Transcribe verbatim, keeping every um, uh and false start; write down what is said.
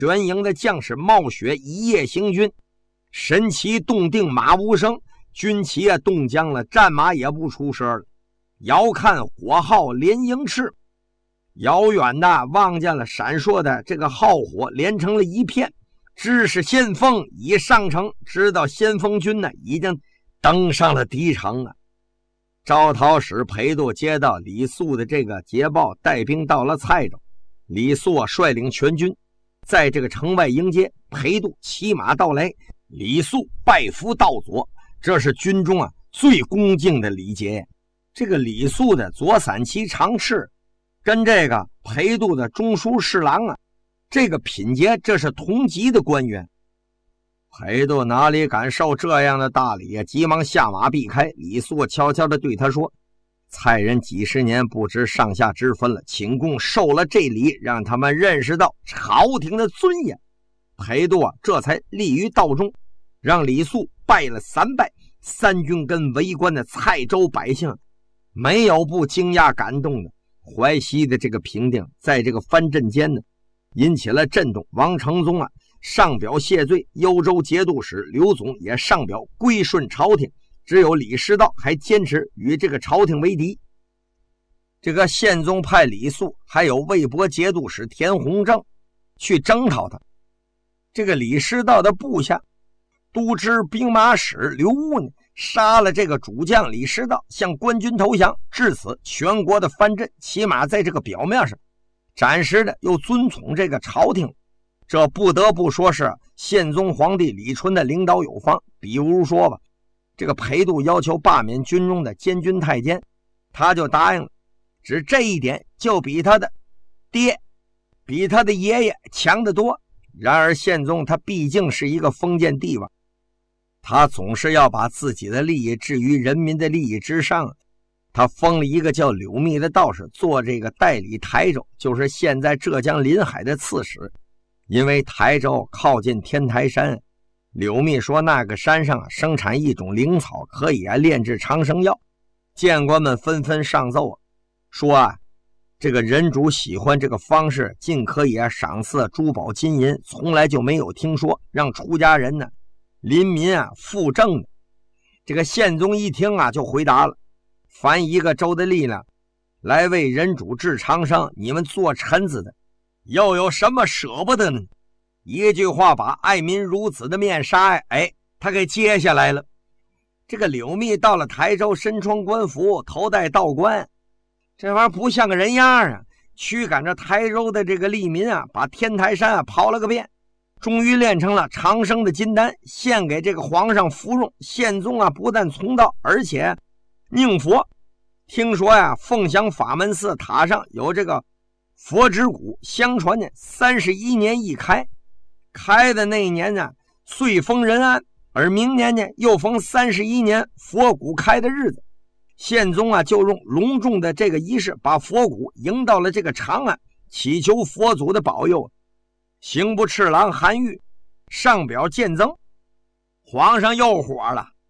专营的将士冒雪一夜行军，神旗动定马无声，军旗啊动将了，战马也不出声了。遥看火号连营翅，遥远的望见了闪烁的这个号火连成了一片，知是先锋已上城，知道先锋军呢已经登上了敌城啊。招讨使裴度接到李肃的这个捷报，带兵到了蔡州。李肃啊率领全军在这个城外迎接，裴度骑马到来，李肃拜伏道左，这是军中啊最恭敬的礼节。这个李肃的左散骑常侍跟这个裴度的中书侍郎啊，这个品阶这是同级的官员。裴度哪里敢受这样的大礼，急忙下马避开。李肃悄悄地对他说：蔡人几十年不知上下之分了，请公受了这礼，让他们认识到朝廷的尊严。裴度啊这才立于道中，让李肃拜了三拜。三军跟围观的蔡州百姓没有不惊讶感动的。淮西的这个平定在这个藩镇间呢引起了震动，王承宗啊上表谢罪，幽州节度使刘总也上表归顺朝廷，只有李师道还坚持与这个朝廷为敌。这个宪宗派李肃还有魏博节度使田弘正去征讨他。这个李师道的部下都知兵马使刘戊呢杀了这个主将李师道，向官军投降。至此全国的藩镇起码在这个表面上暂时的又尊崇这个朝廷。这不得不说是宪宗皇帝李纯的领导有方。比如说吧，这个裴度要求罢免军中的监军太监，他就答应了，只这一点就比他的爹比他的爷爷强得多。然而宪宗他毕竟是一个封建帝王，他总是要把自己的利益置于人民的利益之上。他封了一个叫柳密的道士做这个代理台州，就是现在浙江临海的刺史。因为台州靠近天台山，柳密说那个山上生产一种灵草，可以啊炼制长生药。谏官们纷纷上奏啊，说啊这个人主喜欢这个方式，尽可以啊赏赐珠宝金银，从来就没有听说让出家人呢临民啊复正的。这个宪宗一听啊就回答了：凡一个州的力量来为人主治长生，你们做臣子的又有什么舍不得呢？一句话把爱民如子的面纱哎他给揭下来了。这个柳密到了台州，身穿官服，头戴道冠，这玩意儿不像个人样啊，驱赶着台州的这个利民啊，把天台山啊跑了个遍，终于炼成了长生的金丹，献给这个皇上服用。宪宗啊不但从道，而且宁佛。听说呀、啊、凤翔法门寺塔上有这个佛指骨，相传呢三十一年一开，开的那一年呢岁逢人安，而明年呢又逢三十一年佛骨开的日子。宪宗啊就用隆重的这个仪式把佛骨迎到了这个长安，祈求佛祖的保佑。刑部侍郎韩愈上表见赠，皇上又火了，